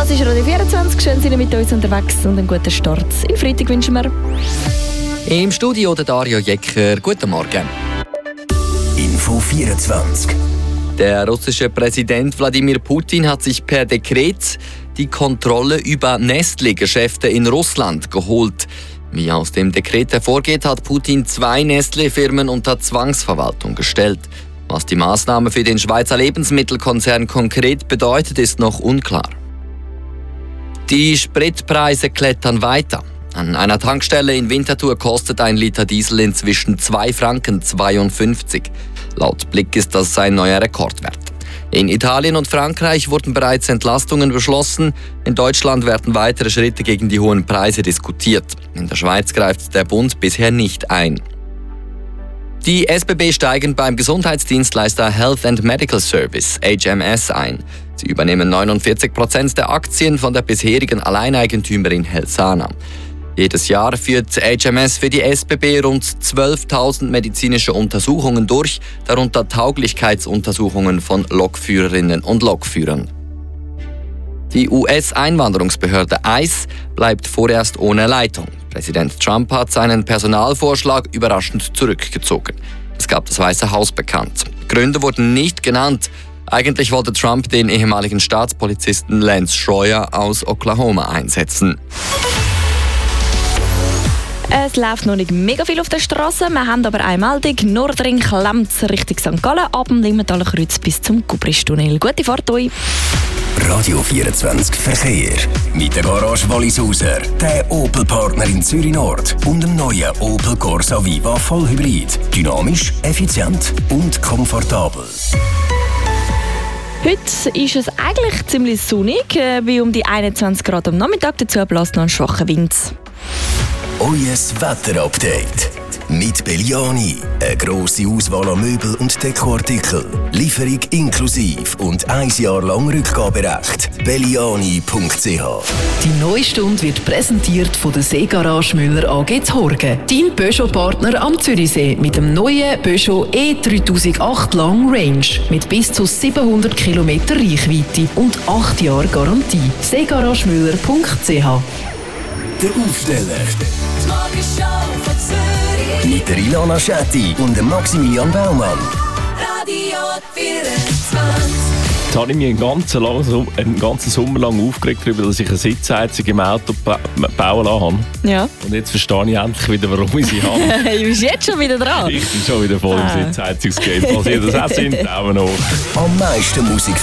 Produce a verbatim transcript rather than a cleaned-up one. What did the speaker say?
Das ist Radio vierundzwanzig. Schön, sind Sie mit uns unterwegs und einen guten Start in Freitag wünschen wir. Im Studio der Dario Jecker. Guten Morgen. Info vierundzwanzig. Der russische Präsident Wladimir Putin hat sich per Dekret die Kontrolle über Nestle-Geschäfte in Russland geholt. Wie aus dem Dekret hervorgeht, hat Putin zwei Nestle-Firmen unter Zwangsverwaltung gestellt. Was die Maßnahme für den Schweizer Lebensmittelkonzern konkret bedeutet, ist noch unklar. Die Spritpreise klettern weiter. An einer Tankstelle in Winterthur kostet ein Liter Diesel inzwischen zwei Franken zweiundfünfzig. Laut Blick ist das ein neuer Rekordwert. In Italien und Frankreich wurden bereits Entlastungen beschlossen. In Deutschland werden weitere Schritte gegen die hohen Preise diskutiert. In der Schweiz greift der Bund bisher nicht ein. Die S B B steigen beim Gesundheitsdienstleister Health and Medical Service, H M S, ein. Sie übernehmen neunundvierzig Prozent der Aktien von der bisherigen Alleineigentümerin Helsana. Jedes Jahr führt H M S für die S B B rund zwölftausend medizinische Untersuchungen durch, darunter Tauglichkeitsuntersuchungen von Lokführerinnen und Lokführern. Die U S-Einwanderungsbehörde I C E bleibt vorerst ohne Leitung. Präsident Trump hat seinen Personalvorschlag überraschend zurückgezogen. Es gab das Weiße Haus bekannt. Gründe wurden nicht genannt. Eigentlich wollte Trump den ehemaligen Staatspolizisten Lance Schroyer aus Oklahoma einsetzen. Es läuft noch nicht mega viel auf der Straße. Wir haben aber eine Meldung. Nordring Klemz Richtung Sankt Gallen, ab dem Limmentaler Kreuz bis zum Gubristunnel. Gute Fahrt euch. Radio vierundzwanzig Verkehr. Mit der Garage Wallisauser, der Opel-Partner in Zürich Nord und dem neuen Opel Corsa Viva Vollhybrid. Dynamisch, effizient und komfortabel. Heute ist es eigentlich ziemlich sonnig, wie um die einundzwanzig Grad am Nachmittag. Dazu bläst noch ein schwacher Wind. Euer Wetterupdate. Mit Belliani. Eine grosse Auswahl an Möbel und Dekoartikeln. Lieferung inklusiv und ein Jahr lang Rückgaberecht. belliani punkt c h. Die neue Stunde wird präsentiert von der Seegarage Müller A G Horgen. Dein Peugeot-Partner am Zürichsee mit dem neuen Peugeot E dreitausendacht Long Range mit bis zu siebenhundert Kilometer Reichweite und acht Jahre Garantie. seegaragemüller punkt c h. Der Aufsteller. Die Morgenshow von Zürich. Mit der Ilona Schetti und dem Maximilian Baumann. Radio vierundzwanzig. Jetzt habe ich mich einen ganzen, lang, einen ganzen Sommer lang aufgeregt darüber, dass ich eine Sitzheizung im Auto ba- bauen lassen habe. Ja. Und jetzt verstehe ich endlich wieder, warum ich sie habe. Du bist jetzt schon wieder dran. Ich bin schon wieder voll Ah. im Sitzheizungsgame. Falls ihr das auch sind, Daumen hoch. Am meisten Musik